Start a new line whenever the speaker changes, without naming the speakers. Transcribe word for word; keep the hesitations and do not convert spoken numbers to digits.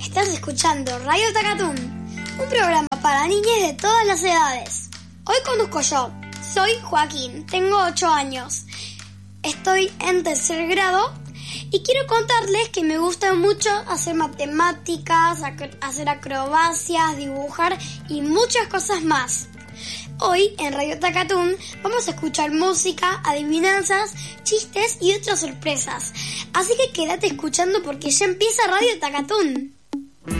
Estás escuchando Radio Takatún, un programa para niñas de todas las edades. Hoy conduzco yo. Soy Joaquín, tengo ocho años. Estoy en tercer grado y quiero contarles que me gusta mucho hacer matemáticas, ac- hacer acrobacias, dibujar y muchas cosas más. Hoy en Radio Takatún vamos a escuchar música, adivinanzas, chistes y otras sorpresas. Así que quédate escuchando porque ya empieza Radio Takatún.